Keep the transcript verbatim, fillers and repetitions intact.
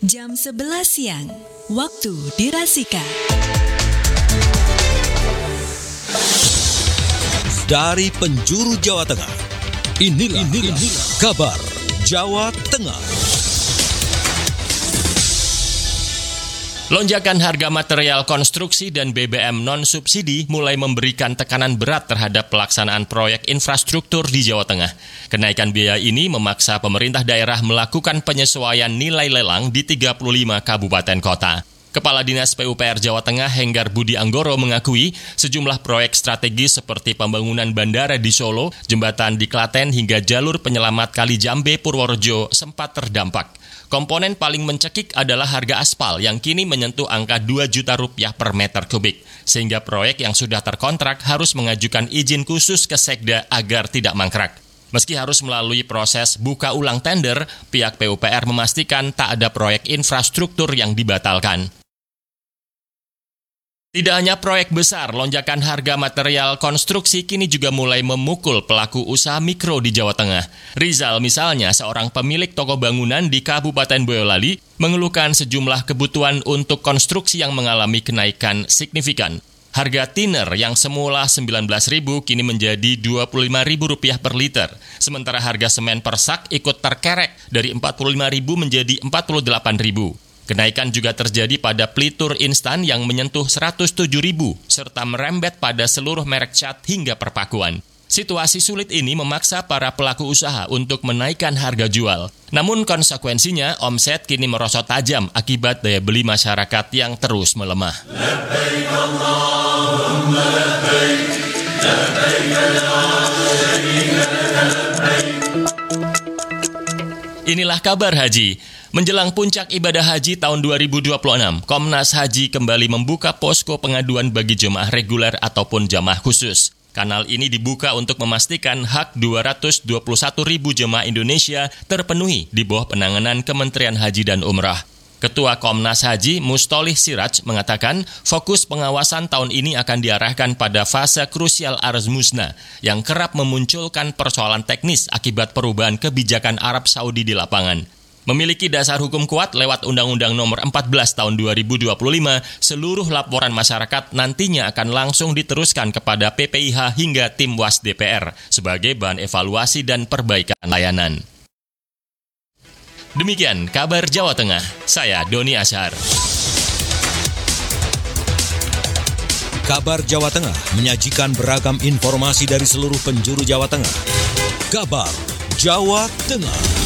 jam sebelas siang, waktu dirasika. Dari penjuru Jawa Tengah, inilah, inilah, inilah kabar Jawa Tengah. Lonjakan harga material konstruksi dan B B M non-subsidi mulai memberikan tekanan berat terhadap pelaksanaan proyek infrastruktur di Jawa Tengah. Kenaikan biaya ini memaksa pemerintah daerah melakukan penyesuaian nilai lelang di tiga puluh lima kabupaten kota. Kepala Dinas P U P R Jawa Tengah Henggar Budi Anggoro mengakui sejumlah proyek strategis seperti pembangunan bandara di Solo, jembatan di Klaten hingga jalur penyelamat Kali Jambe Purworejo sempat terdampak. Komponen paling mencekik adalah harga aspal yang kini menyentuh angka dua juta rupiah per meter kubik, sehingga proyek yang sudah terkontrak harus mengajukan izin khusus ke Sekda agar tidak mangkrak. Meski harus melalui proses buka ulang tender, pihak P U P R memastikan tak ada proyek infrastruktur yang dibatalkan. Tidak hanya proyek besar, lonjakan harga material konstruksi kini juga mulai memukul pelaku usaha mikro di Jawa Tengah. Rizal misalnya, seorang pemilik toko bangunan di Kabupaten Boyolali, mengeluhkan sejumlah kebutuhan untuk konstruksi yang mengalami kenaikan signifikan. Harga thinner yang semula sembilan belas ribu rupiah kini menjadi dua puluh lima ribu rupiah per liter. Sementara harga semen per sak ikut terkerek dari empat puluh lima ribu rupiah menjadi empat puluh delapan ribu rupiah. Kenaikan juga terjadi pada pelitur instan yang menyentuh seratus tujuh ribu rupiah serta merembet pada seluruh merek cat hingga perpakuan. Situasi sulit ini memaksa para pelaku usaha untuk menaikkan harga jual. Namun konsekuensinya omset kini merosot tajam akibat daya beli masyarakat yang terus melemah. Labbaik Allahumma labbaik, labbaik la syarika lak labbaik. Inilah kabar haji. Menjelang puncak ibadah haji tahun dua ribu dua puluh enam, Komnas Haji kembali membuka posko pengaduan bagi jemaah reguler ataupun jemaah khusus. Kanal ini dibuka untuk memastikan hak dua ratus dua puluh satu ribu jemaah Indonesia terpenuhi di bawah penanganan Kementerian Haji dan Umrah. Ketua Komnas Haji Mustolih Siraj mengatakan fokus pengawasan tahun ini akan diarahkan pada fase krusial arus musnah yang kerap memunculkan persoalan teknis akibat perubahan kebijakan Arab Saudi di lapangan. Memiliki dasar hukum kuat lewat Undang-Undang Nomor empat belas Tahun dua ribu dua puluh lima, seluruh laporan masyarakat nantinya akan langsung diteruskan kepada P P I H hingga tim W A S D P R sebagai bahan evaluasi dan perbaikan layanan. Demikian kabar Jawa Tengah, saya Doni Ashar. Kabar Jawa Tengah menyajikan beragam informasi dari seluruh penjuru Jawa Tengah. Kabar Jawa Tengah.